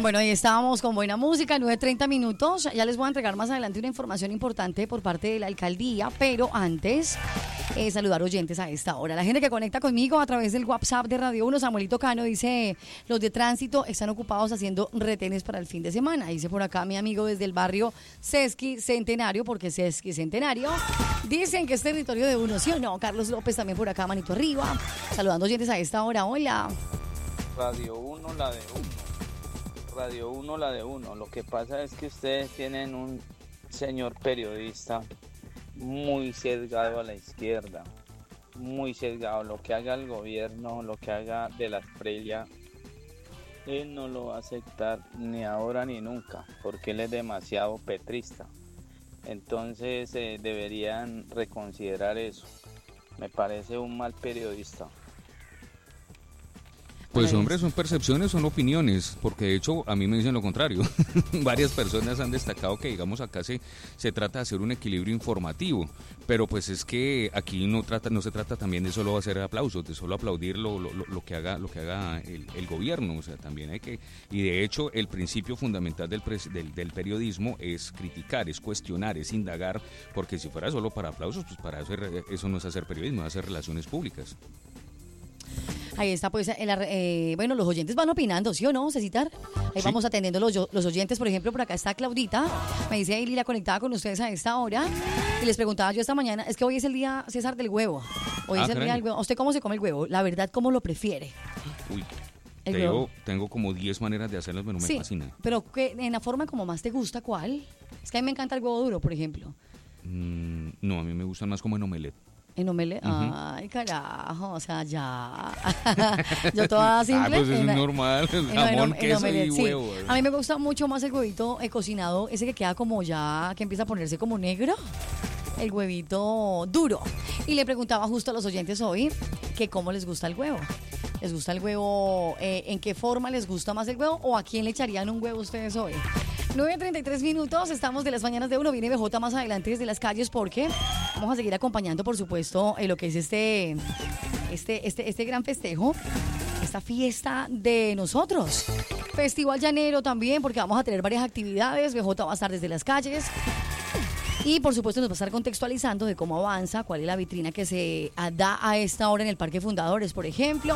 Bueno, ahí estábamos con buena música, 9:30 minutos. Ya les voy a entregar más adelante una información importante por parte de la alcaldía, pero antes saludar oyentes a esta hora. La gente que conecta conmigo a través del WhatsApp de Radio 1, Samuelito Cano dice, los de tránsito están ocupados haciendo retenes para el fin de semana. Dice por acá mi amigo desde el barrio Sesqui Centenario, porque Sesqui Centenario, dicen que es territorio de uno, ¿sí o no? Carlos López también por acá, manito arriba, saludando oyentes a esta hora. Hola. Radio 1, la de 1. Radio 1, la de 1. Lo que pasa es que ustedes tienen un señor periodista muy sesgado a la izquierda, muy sesgado. Lo que haga el gobierno, lo que haga de la Esprella, él no lo va a aceptar ni ahora ni nunca, porque él es demasiado petrista. Entonces deberían reconsiderar eso. Me parece un mal periodista. Pues hombre, son percepciones, son opiniones, porque de hecho a mí me dicen lo contrario. Varias personas han destacado que digamos acá se trata de hacer un equilibrio informativo, pero pues es que aquí no se trata también de solo hacer aplausos, de solo aplaudir lo que haga el gobierno, o sea, también hay que, y de hecho el principio fundamental del periodismo es criticar, es cuestionar, es indagar, porque si fuera solo para aplausos, pues para eso no es hacer periodismo, es hacer relaciones públicas. Ahí está, pues, bueno, los oyentes van opinando, ¿sí o no, Cecitar? Ahí sí. Vamos atendiendo los oyentes, por ejemplo, por acá está Claudita, me dice ahí Lila conectada con ustedes a esta hora, y les preguntaba yo esta mañana, es que hoy es el día, César, del huevo, hoy es el día del huevo, ¿usted cómo se come el huevo? La verdad, ¿cómo lo prefiere? Uy, tengo como 10 maneras de hacerlo, pero me fascina. Pero en la forma como más te gusta, ¿cuál? Es que a mí me encanta el huevo duro, por ejemplo. No, a mí me gustan más como en omelette. ¿En omelette? Uh-huh. Ay, carajo, o sea, ya. Yo toda simple. Pues es normal, jamón, queso y huevo. Sí. A mí me gusta mucho más el huevito cocinado, ese que queda como ya, que empieza a ponerse como negro. El huevito duro. Y le preguntaba justo a los oyentes hoy que cómo les gusta el huevo. ¿Les gusta el huevo? ¿En qué forma les gusta más el huevo? ¿O a quién le echarían un huevo ustedes hoy? 9:33 minutos, estamos de las mañanas de uno. Viene BJ más adelante desde las calles porque vamos a seguir acompañando, por supuesto, lo que es este gran festejo, esta fiesta de nosotros. Festival Llanero también, porque vamos a tener varias actividades. BJ va a estar desde las calles. Y por supuesto nos va a estar contextualizando de cómo avanza, cuál es la vitrina que se da a esta hora en el Parque Fundadores, por ejemplo.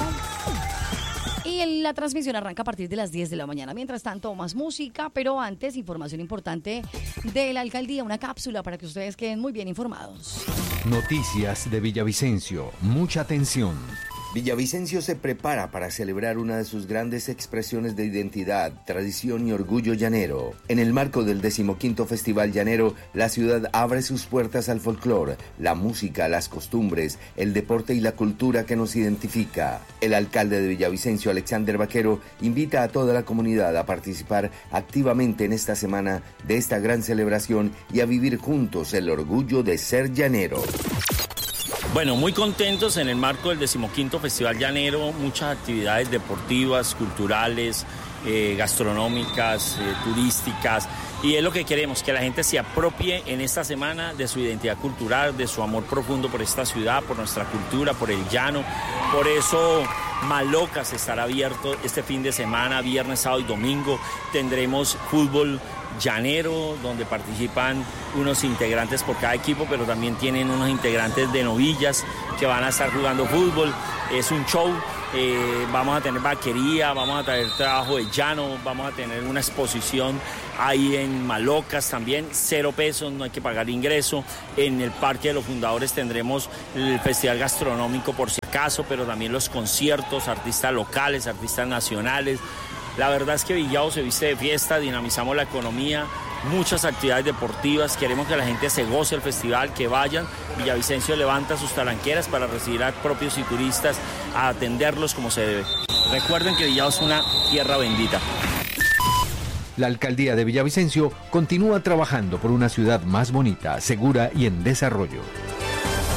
Y la transmisión arranca a partir de las 10 de la mañana. Mientras tanto, más música, pero antes, información importante de la alcaldía, una cápsula para que ustedes queden muy bien informados. Noticias de Villavicencio. Mucha atención. Villavicencio se prepara para celebrar una de sus grandes expresiones de identidad, tradición y orgullo llanero. En el marco del 15º Festival Llanero, la ciudad abre sus puertas al folclore, la música, las costumbres, el deporte y la cultura que nos identifica. El alcalde de Villavicencio, Alexander Vaquero, invita a toda la comunidad a participar activamente en esta semana de esta gran celebración y a vivir juntos el orgullo de ser llanero. Bueno, muy contentos en el marco del 15º Festival Llanero, muchas actividades deportivas, culturales, gastronómicas, turísticas, y es lo que queremos, que la gente se apropie en esta semana de su identidad cultural, de su amor profundo por esta ciudad, por nuestra cultura, por el llano. Por eso Malocas estará abierto este fin de semana, viernes, sábado y domingo. Tendremos fútbol llanero, donde participan unos integrantes por cada equipo, pero también tienen unos integrantes de novillas que van a estar jugando fútbol. Es un show, vamos a tener vaquería, vamos a tener trabajo de llano, vamos a tener una exposición ahí en Malocas también, 0 pesos, no hay que pagar ingreso. En el Parque de los Fundadores tendremos el festival gastronómico por si acaso, pero también los conciertos, artistas locales, artistas nacionales. La verdad es que Villavo se viste de fiesta, dinamizamos la economía, muchas actividades deportivas, queremos que la gente se goce el festival, que vayan. Villavicencio levanta sus talanqueras para recibir a propios y turistas, a atenderlos como se debe. Recuerden que Villavo es una tierra bendita. La alcaldía de Villavicencio continúa trabajando por una ciudad más bonita, segura y en desarrollo.